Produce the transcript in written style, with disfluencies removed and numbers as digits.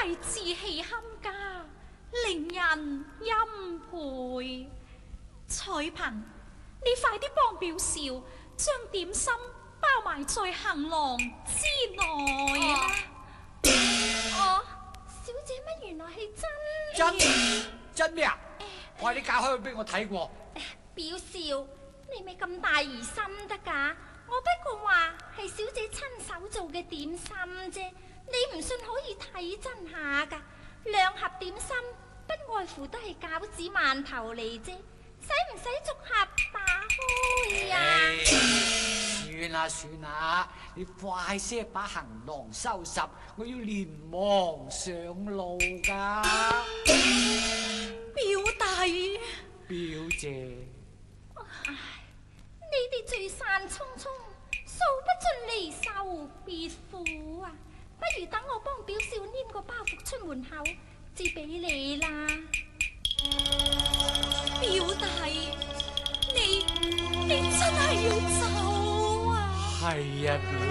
弟志氣堪家，令人欽佩。彩萍，你快啲幫表少將點心包埋在行囊之內啦。 小姐乜原來係真咩啊？我話你教開佢俾我睇過。 表少，你咪咁大疑心得㗎？我不過話係小姐親手做嘅點心啫，你唔信可以睇真下㗎。兩盒點心不外乎都係餃子饅頭嚟啫，使唔使逐盒打開呀？ 算啦，你快些把行囊收拾，我要連忙上路噶。 表弟， 表姐， 你哋聚散匆匆，數不盡離愁別苦啊！不如等我幫表少拈個包袱出門口，至俾你啦。 表弟，你真係要走啊？ 係啊，表